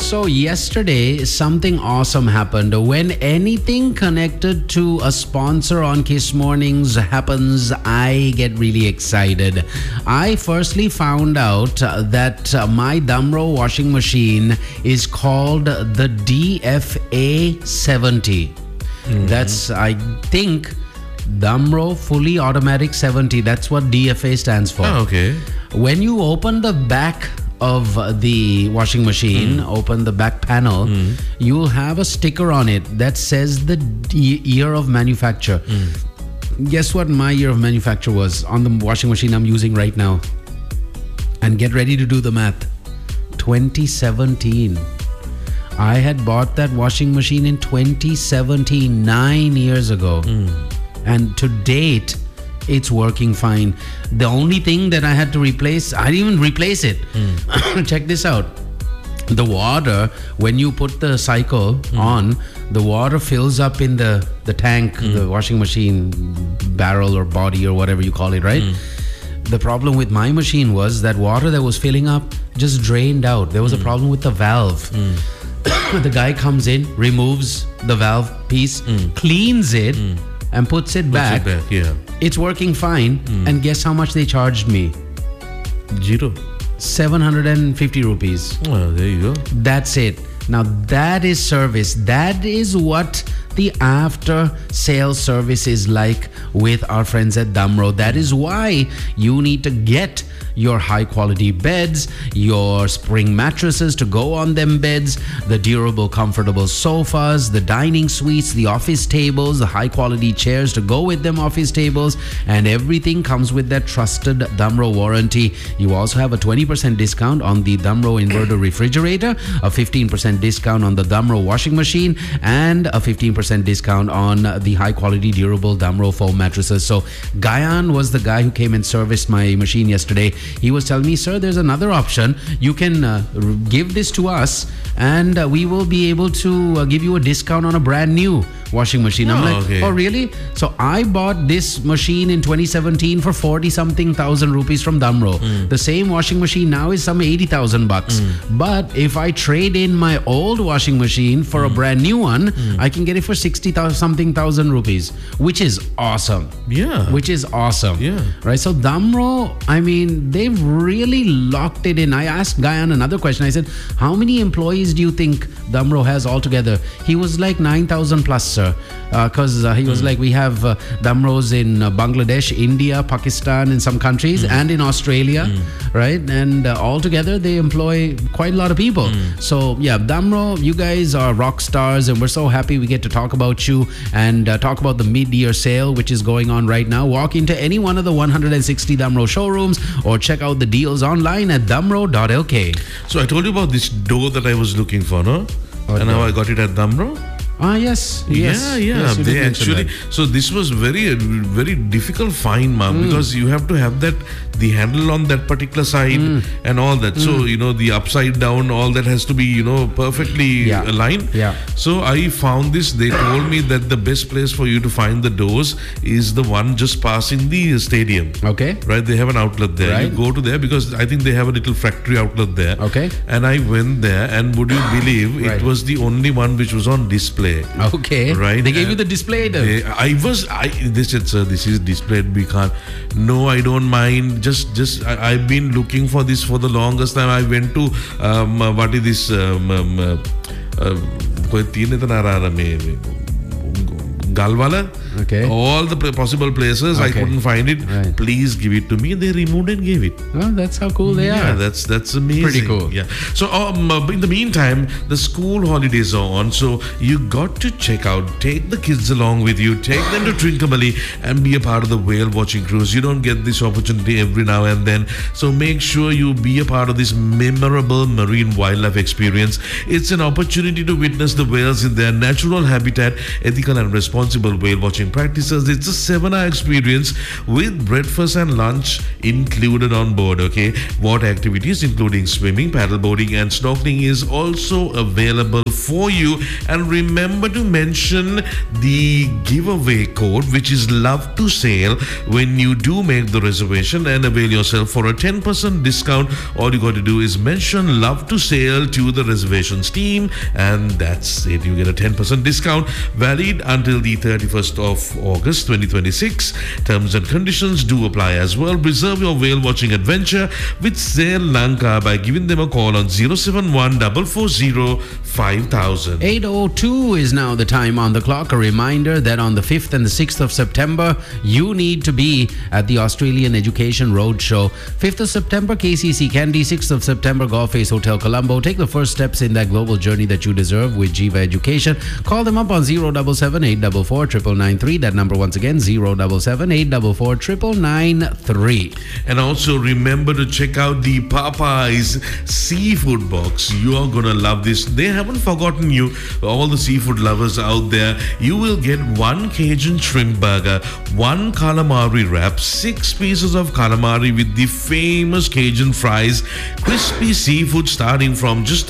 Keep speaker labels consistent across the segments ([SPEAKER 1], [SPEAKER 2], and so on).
[SPEAKER 1] So yesterday, something awesome happened. When anything connected to a sponsor on Kiss Mornings happens, I get really excited. I firstly found out that my Damro washing machine is called the DFA 70. That's, I think, Damro Fully Automatic 70. That's what DFA stands for.
[SPEAKER 2] Oh, okay.
[SPEAKER 1] When you open the back of the washing machine, open the back panel, you'll have a sticker on it that says the year of manufacture. Guess what my year of manufacture was on the washing machine I'm using right now? And get ready to do the math. 2017. I had bought that washing machine in 2017, 9 years ago. And to date, it's working fine. The only thing that I had to replace, I didn't even replace it. Check this out. The water, when you put the cycle on, the water fills up in the tank, the washing machine barrel or body or whatever you call it, right? The problem with my machine was that water that was filling up just drained out. There was a problem with the valve. The guy comes in, removes the valve piece, cleans it, and puts it back. It's working fine. And guess how much they charged me? 750 rupees.
[SPEAKER 2] Well, there you go.
[SPEAKER 1] That's it. Now that is service. That is what the after sales service is like with our friends at Damro. That is why you need to get your high quality beds, your spring mattresses to go on them beds, the durable comfortable sofas, the dining suites, the office tables, the high quality chairs to go with them office tables, and everything comes with that trusted Damro warranty. You also have a 20% discount on the Damro inverter refrigerator, a 15% discount on the Damro washing machine, and a 15% discount on the high quality durable Damro foam mattresses. So Gayan was the guy who came and serviced my machine yesterday. He was telling me, sir, there's another option. You can give this to us and we will be able to give you a discount on a brand new washing machine. I'm like,
[SPEAKER 2] okay.
[SPEAKER 1] Oh, really? So I bought this machine in 2017 for 40-something thousand rupees from Damro. The same washing machine now is some 80,000 bucks. But if I trade in my old washing machine for a brand new one, I can get it for 60-something thousand rupees, which is awesome.
[SPEAKER 2] Yeah.
[SPEAKER 1] Which is awesome.
[SPEAKER 2] Yeah.
[SPEAKER 1] Right. So Damro, I mean, they've really locked it in. I asked Gayan another question. I said, how many employees do you think Damro has altogether? He was like 9,000 plus, sir. Because he was like, we have Damros in Bangladesh, India, Pakistan, in some countries, and in Australia, right? And altogether, they employ quite a lot of people. So, yeah, Damro, you guys are rock stars, and we're so happy we get to talk about you and talk about the mid-year sale, which is going on right now. Walk into any one of the 160 Damro showrooms or check out the deals online at damro.lk.
[SPEAKER 2] So I told you about this door that I was looking for, no? And now I got it at Damro.
[SPEAKER 1] Ah, yes.
[SPEAKER 2] Yeah.
[SPEAKER 1] Yes,
[SPEAKER 2] They actually, so this was very difficult find, Mark, because you have to have the handle on that particular side and all that. So, the upside down, all that has to be, perfectly aligned.
[SPEAKER 1] Yeah.
[SPEAKER 2] So I found this. They told me that the best place for you to find the doors is the one just passing the stadium.
[SPEAKER 1] Okay.
[SPEAKER 2] Right? They have an outlet there.
[SPEAKER 1] Right.
[SPEAKER 2] You go to there because I think they have a little factory outlet there.
[SPEAKER 1] Okay.
[SPEAKER 2] And I went there, and would you believe it was the only one which was on display.
[SPEAKER 1] Okay.
[SPEAKER 2] Right.
[SPEAKER 1] They gave you the display though.
[SPEAKER 2] They said, sir, this is displayed. We can't. No, I don't mind. I've been looking for this for the longest time. I went to what is this? Galwala.
[SPEAKER 1] Okay.
[SPEAKER 2] All the possible places.
[SPEAKER 1] Okay.
[SPEAKER 2] I couldn't find it.
[SPEAKER 1] Right.
[SPEAKER 2] Please give it to me. They removed and gave it.
[SPEAKER 1] Oh, that's how cool they
[SPEAKER 2] Yeah,
[SPEAKER 1] are.
[SPEAKER 2] that's amazing.
[SPEAKER 1] Pretty cool.
[SPEAKER 2] Yeah. So in the meantime, the school holidays are on. So you got to check out. Take the kids along with you. Take them to Trincomalee and be a part of the whale watching cruise. You don't get this opportunity every now and then. So make sure you be a part of this memorable marine wildlife experience. It's an opportunity to witness the whales in their natural habitat, ethical and responsible responsible whale watching practices. It's a 7-hour experience with breakfast and lunch included on board. Okay, water activities including swimming, paddleboarding, and snorkeling is also available for you. And remember to mention the giveaway code, which is Love to Sail, when you do make the reservation and avail yourself for a 10% discount. All you got to do is mention Love to Sail to the reservations team, and that's it. You get a 10% discount valid until the 31st of August 2026. Terms and conditions do apply as well. Reserve your whale watching adventure with Sail Lanka by giving them a call on 071 440 5000.
[SPEAKER 1] 8:02 is now the time on the clock. A reminder that on the 5th and the 6th of September, you need to be at the Australian Education Roadshow. 5th of September, KCC Kandy. 6th of September, Golf Face Hotel Colombo. Take the first steps in that global journey that you deserve with Jiva Education. Call them up on 077 844 9993. That number once again, 077 844 9993.
[SPEAKER 2] And also remember to check out the Popeyes seafood box. You are gonna love this. They haven't forgotten you, all the seafood lovers out there. You will get 1 Cajun shrimp burger, 1 calamari wrap, 6 pieces of calamari with the famous Cajun fries, crispy seafood starting from just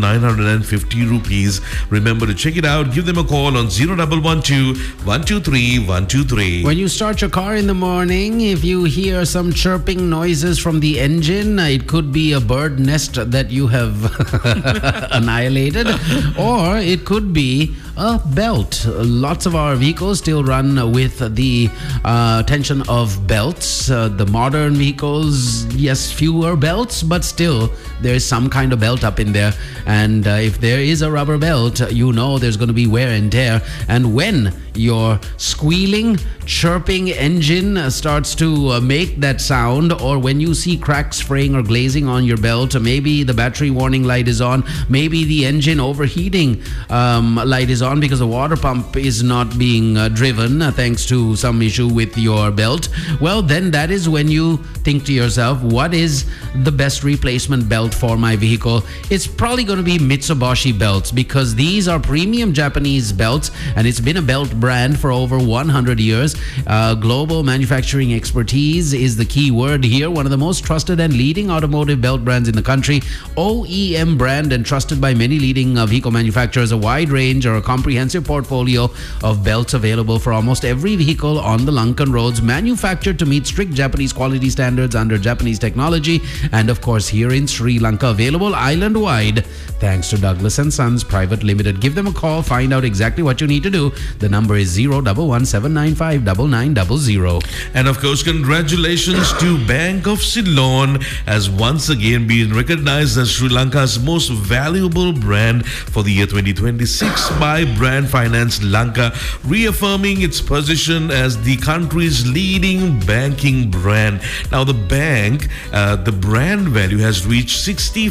[SPEAKER 2] 1,950 rupees. Remember to check it out. Give them a call on 0112 123 123.
[SPEAKER 1] When you start your car in the morning, if you hear some chirping noises from the engine, it could be a bird nest that you have annihilated, or it could be a belt. Lots of our vehicles still run with the tension of belts. The modern vehicles, yes, fewer belts, but still there's some kind of belt up in there. And if there is a rubber belt, you know there's going to be wear and tear. And when your squealing, chirping engine starts to make that sound, or when you see cracks, fraying, or glazing on your belt, maybe the battery warning light is on, maybe the engine overheating light is on because the water pump is not being driven thanks to some issue with your belt, well, then that is when you think to yourself, what is the best replacement belt for my vehicle? It's probably going to be Mitsubishi belts, because these are premium Japanese belts, and it's been a belt brand for over 100 years. Global manufacturing expertise is the key word here. One of the most trusted and leading automotive belt brands in the country. OEM brand and trusted by many leading vehicle manufacturers. A wide range or a comprehensive portfolio of belts available for almost every vehicle on the Lankan roads. Manufactured to meet strict Japanese quality standards under Japanese technology. And of course, here in Sri Lanka, available island-wide thanks to Douglas & Sons Private Limited. Give them a call. Find out exactly what you need to do. The number is 011 795 9900.
[SPEAKER 2] And of course, congratulations to Bank of Ceylon as once again being recognized as Sri Lanka's most valuable brand for the year 2026 by Brand Finance Lanka, reaffirming its position as the country's leading banking brand. Now, the bank, the brand value has reached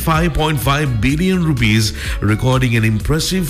[SPEAKER 2] 65.5 billion rupees, recording an impressive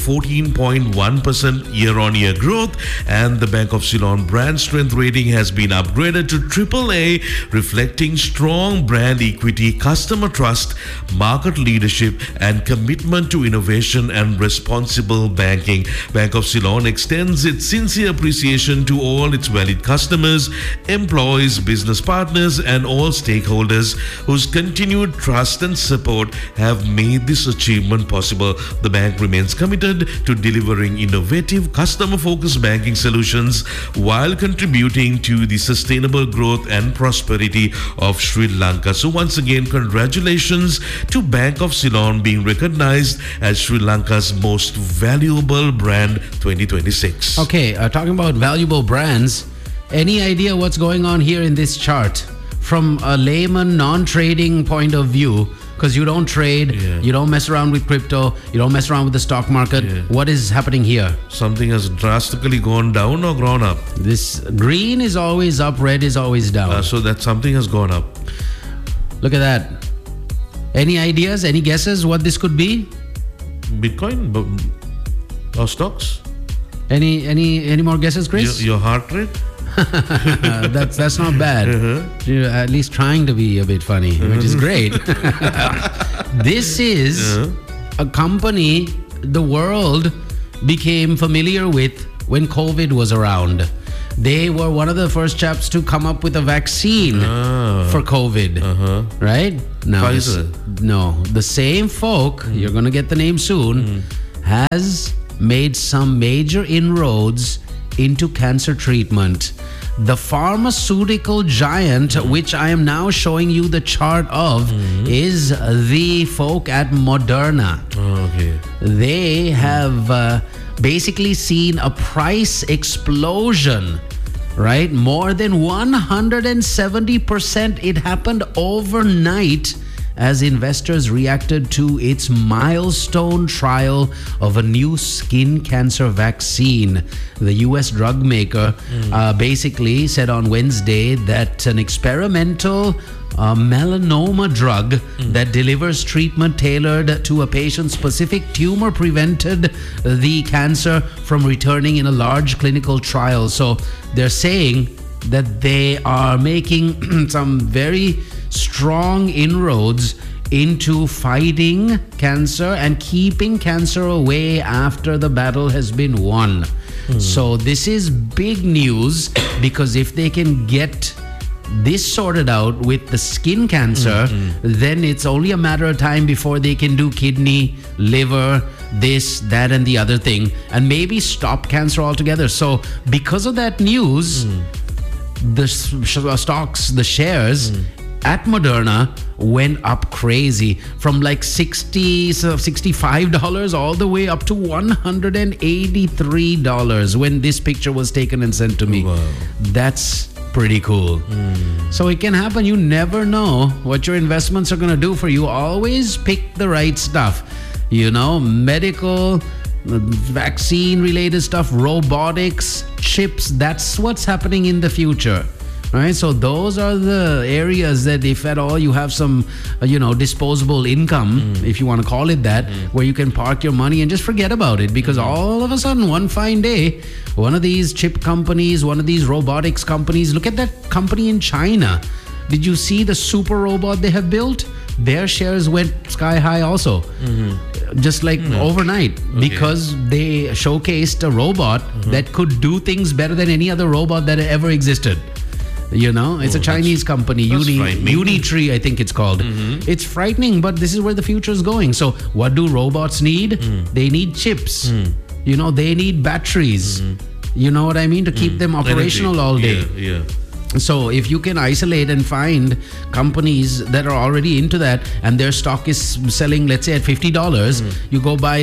[SPEAKER 2] 14.1% year-on-year growth. And the Bank of Ceylon brand strength rating has been upgraded to AAA, reflecting strong brand equity, customer trust, market leadership, and commitment to innovation and responsible banking. Bank of Ceylon extends its sincere appreciation to all its valued customers, employees, business partners, and all stakeholders whose continued trust and support have made this achievement possible. The bank remains committed to delivering innovative, customer-focused banking solutions while contributing to the sustainable growth and prosperity of Sri Lanka. So once again, congratulations to Bank of Ceylon being recognized as Sri Lanka's most valuable brand 2026.
[SPEAKER 1] Okay, talking about valuable brands, any idea what's going on here in this chart? From a layman, non-trading point of view, because you don't trade, you don't mess around with crypto, you don't mess around with the stock market. What is happening here?
[SPEAKER 2] Something has drastically gone down or gone up.
[SPEAKER 1] This green is always up, red is always down.
[SPEAKER 2] So that something has gone up.
[SPEAKER 1] Look at that. Any ideas, any guesses what this could be?
[SPEAKER 2] Bitcoin or stocks?
[SPEAKER 1] Any more guesses, Chris?
[SPEAKER 2] Your heart rate?
[SPEAKER 1] That's not bad. You're at least trying to be a bit funny, which is great. This is a company the world became familiar with when COVID was around. They were one of the first chaps to come up with a vaccine for COVID. Right? Now,
[SPEAKER 2] Pfizer.
[SPEAKER 1] the same folk, you're going to get the name soon, has made some major inroads into cancer treatment. The pharmaceutical giant, which I am now showing you the chart of, is the folk at Moderna.
[SPEAKER 2] Okay.
[SPEAKER 1] They have basically seen a price explosion, right? More than 170%. It happened overnight as investors reacted to its milestone trial of a new skin cancer vaccine. The US drug maker basically said on Wednesday that an experimental melanoma drug that delivers treatment tailored to a patient's specific tumor prevented the cancer from returning in a large clinical trial. So they're saying that they are making some very strong inroads into fighting cancer and keeping cancer away after the battle has been won. So this is big news, because if they can get this sorted out with the skin cancer, then it's only a matter of time before they can do kidney, liver, this, that, and the other thing, and maybe stop cancer altogether. So because of that news, the stocks, the shares at Moderna went up crazy from like $65 all the way up to $183 when this picture was taken and sent to me.
[SPEAKER 2] Wow.
[SPEAKER 1] That's pretty cool. So it can happen. You never know what your investments are going to do for you. Always pick the right stuff. You know, medical, vaccine related stuff, robotics, chips. That's what's happening in the future. Right, so those are the areas that, if at all you have some, disposable income, if you want to call it that, where you can park your money and just forget about it, because all of a sudden, one fine day, one of these chip companies, one of these robotics companies, look at that company in China. Did you see the super robot they have built? Their shares went sky high also, just like overnight, because they showcased a robot that could do things better than any other robot that ever existed. You know, it's a Chinese company, Unitree, I think it's called. It's frightening, but this is where the future is going. So what do robots need? They need chips. You know, they need batteries. You know what I mean? To keep them operational all day.
[SPEAKER 2] Yeah.
[SPEAKER 1] So if you can isolate and find companies that are already into that, and their stock is selling, let's say at $50, you go buy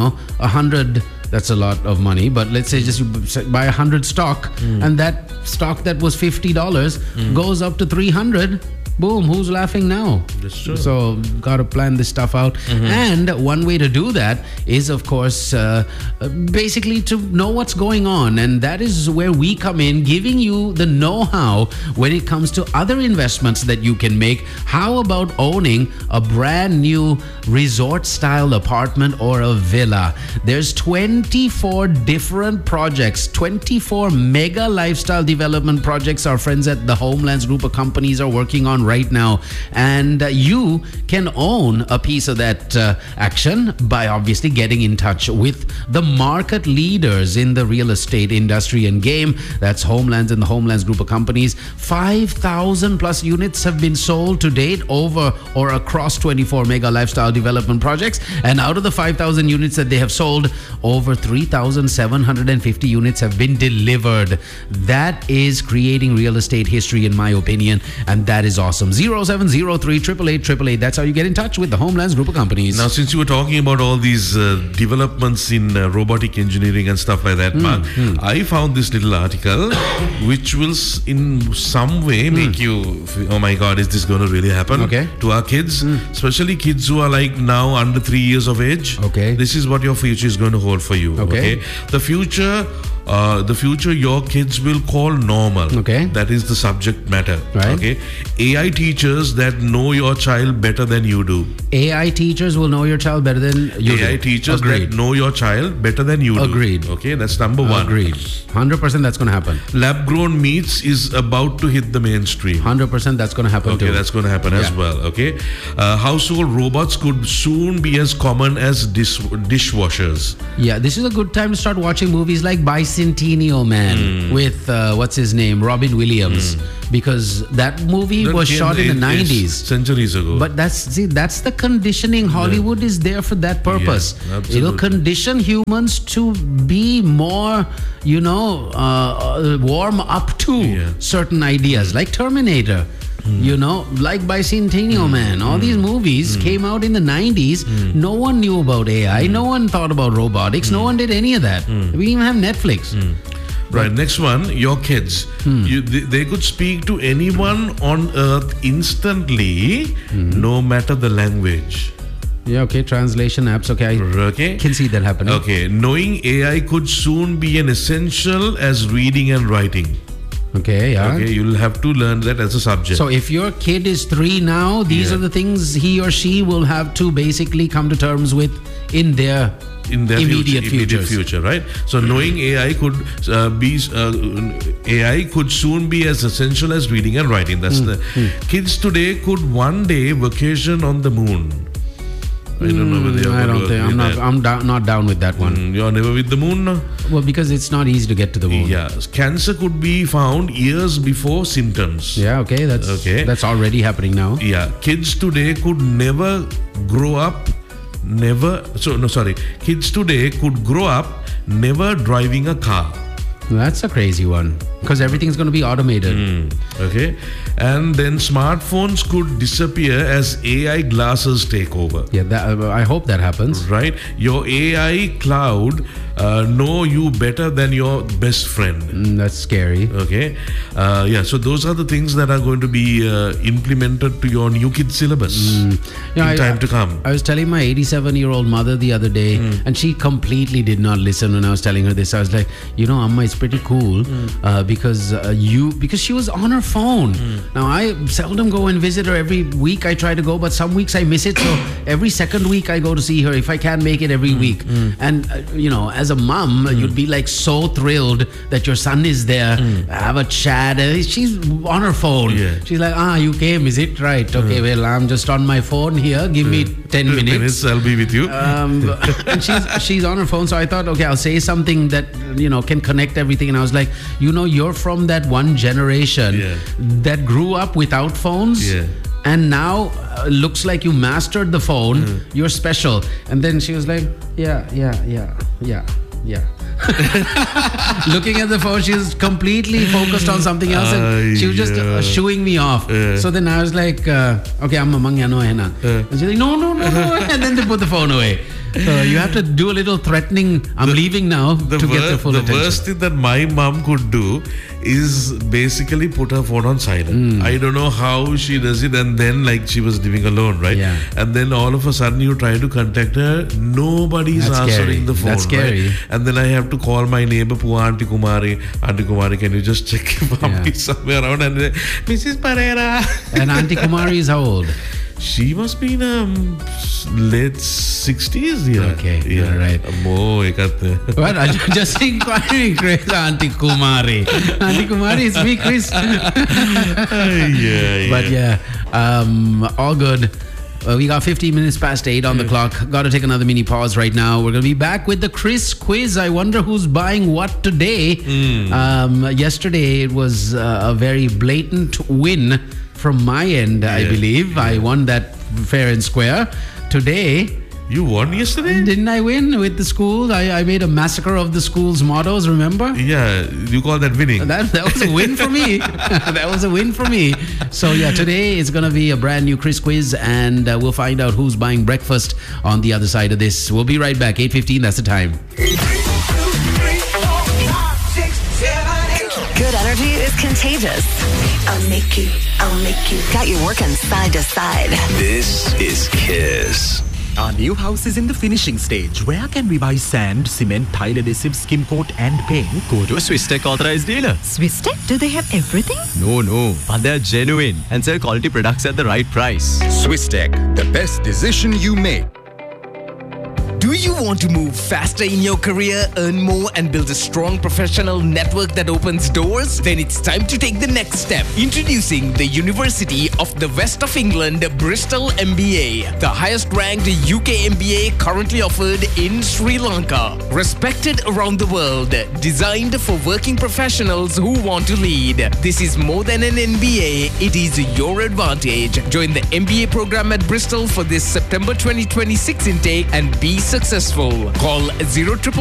[SPEAKER 1] 100. That's a lot of money, but let's say just you buy 100 stock, and that stock that was $50 goes up to 300. Boom, who's laughing now?
[SPEAKER 2] That's true.
[SPEAKER 1] So got to plan this stuff out. And one way to do that is, of course, basically to know what's going on. And that is where we come in, giving you the know-how when it comes to other investments that you can make. How about owning a brand new resort-style apartment or a villa? There's 24 different projects, 24 mega lifestyle development projects our friends at the Homelands Group of Companies are working on right now, and you can own a piece of that action by obviously getting in touch with the market leaders in the real estate industry and game. That's Homelands and the Homelands Group of Companies. 5,000 plus units have been sold to date over or across 24 mega lifestyle development projects, and out of the 5,000 units that they have sold, over 3,750 units have been delivered. That is creating real estate history, in my opinion, and that is awesome. 0703 888 that's how you get in touch with the Homelands Group of Companies.
[SPEAKER 2] Now, since you were talking about all these developments in robotic engineering and stuff like that, Mark, I found this little article which will in some way make you, oh my God, is this going to really happen to our kids? Especially kids who are like now under 3 years of age. This is what your future is going to hold for you. The future your kids will call normal. That is the subject matter. AI teachers that know your child better than you do.
[SPEAKER 1] AI teachers will know your child better than you do.
[SPEAKER 2] AI teachers that know your child better than you do.
[SPEAKER 1] Agreed.
[SPEAKER 2] That's number one.
[SPEAKER 1] Agreed. 100% that's going to happen.
[SPEAKER 2] Lab grown meats is about to hit the mainstream.
[SPEAKER 1] 100% that's going to happen too.
[SPEAKER 2] That's going to happen as well. Household robots could soon be as common as dishwashers.
[SPEAKER 1] This is a good time to start watching movies like Bicycle. Bicentennial Man with what's his name, Robin Williams, because that movie was shot in the 90s,
[SPEAKER 2] centuries ago.
[SPEAKER 1] but that's the conditioning. Hollywood is there for that purpose.
[SPEAKER 2] Yeah, absolutely.
[SPEAKER 1] It'll condition humans to be more, warm up to certain ideas, like Terminator. Like Bicentennial Man. All these movies came out in the 90s. No one knew about AI. No one thought about robotics. No one did any of that. We didn't even have Netflix.
[SPEAKER 2] Right, next one, your kids. They could speak to anyone on earth instantly, no matter the language.
[SPEAKER 1] Yeah, okay, translation apps. Okay, I
[SPEAKER 2] Okay.
[SPEAKER 1] can see that happening.
[SPEAKER 2] Okay, knowing AI could soon be an essential as reading and writing.
[SPEAKER 1] Okay, yeah.
[SPEAKER 2] Okay, you'll have to learn that as a subject.
[SPEAKER 1] So if your kid is 3 now, these are the things he or she will have to basically come to terms with in their immediate
[SPEAKER 2] future, right? So knowing AI could AI could soon be as essential as reading and writing. That's the kids today could one day vacation on the moon. I don't know whether you're
[SPEAKER 1] I don't think I'm not down with that one.
[SPEAKER 2] You're never with the moon now?
[SPEAKER 1] Well, because it's not easy to get to the moon.
[SPEAKER 2] Yeah, cancer could be found years before symptoms.
[SPEAKER 1] Yeah, okay, that's already happening now.
[SPEAKER 2] Yeah, kids today could never grow up. Kids today could grow up never driving a car.
[SPEAKER 1] That's a crazy one, because everything's going to be automated.
[SPEAKER 2] Okay, and then smartphones could disappear as AI glasses take over.
[SPEAKER 1] Yeah, I hope that happens.
[SPEAKER 2] Right, your AI cloud know you better than your best friend.
[SPEAKER 1] That's scary.
[SPEAKER 2] Okay, so those are the things that are going to be implemented to your new kid syllabus in time to come.
[SPEAKER 1] I was telling my 87-year-old mother the other day, and she completely did not listen when I was telling her this. I was like, Amma, it's pretty cool because she was on her phone. Now I seldom go and visit her. Every week I try to go, but some weeks I miss it. So every second week I go to see her if I can make it every week. And as a mom, you'd be like so thrilled that your son is there. Have a chat. She's on her phone. She's like, you came, is it? Right. Okay, well, I'm just on my phone here. Give me 10 minutes.
[SPEAKER 2] I'll be with you.
[SPEAKER 1] And she's on her phone. So I thought, okay, I'll say something that can connect everything. And I was like, you're from that one generation that grew up without phones. And now looks like you mastered the phone. You're special. And then she was like, yeah. Looking at the phone, she was completely focused on something else, and she was just shooing me off. So then I was like, okay, I'm a mangya hai. And she's like, no. And then they put the phone away. So you have to do a little threatening. I'm leaving now to get the full attention.
[SPEAKER 2] The worst thing that my mom could do is basically put her phone on silent. I don't know how she does it, and then she was living alone, right?
[SPEAKER 1] Yeah.
[SPEAKER 2] And then all of a sudden you try to contact her, nobody's answering the phone.
[SPEAKER 1] That's scary.
[SPEAKER 2] Right? And then I have to call my neighbor, Auntie Kumari, can you just check if I'm somewhere around? And Mrs. Pereira.
[SPEAKER 1] And Auntie Kumari is how old?
[SPEAKER 2] She must be in late 60s.
[SPEAKER 1] Okay, all right. Well, I'm just inquiring, Chris. Auntie Kumari. Auntie Kumari, it's me, Chris. But all good. We got 15 minutes past 8 on the clock. Got to take another mini pause right now. We're going to be back with the Chris quiz. I wonder who's buying what today. Yesterday, it was a very blatant win from my end, I believe. I won that fair and square. Today...
[SPEAKER 2] You won yesterday?
[SPEAKER 1] Didn't I win with the school? I made a massacre of the school's mottos, remember?
[SPEAKER 2] Yeah, you call that winning.
[SPEAKER 1] That was a win for me. That was a win for me. So today is going to be a brand new Chris quiz, and we'll find out who's buying breakfast on the other side of this. We'll be right back. 8:15, that's the time.
[SPEAKER 3] Good energy is contagious. I'll make you. Got you working side to side.
[SPEAKER 4] This is Kiss.
[SPEAKER 5] Our new house is in the finishing stage. Where can we buy sand, cement, tile adhesive, skim coat and paint?
[SPEAKER 4] Go to a Swisstech authorized dealer.
[SPEAKER 6] Swisstech? Do they have everything?
[SPEAKER 4] No. But they're genuine and sell quality products at the right price.
[SPEAKER 7] Swisstech, the best decision you make. Do you want to move faster in your career, earn more, and build a strong professional network that opens doors? Then it's time to take the next step. Introducing the University of the West of England, Bristol MBA, the highest ranked UK MBA currently offered in Sri Lanka. Respected around the world, designed for working professionals who want to lead. This is more than an MBA, it is your advantage. Join the MBA program at Bristol for this September 2026 intake and be successful. Call 0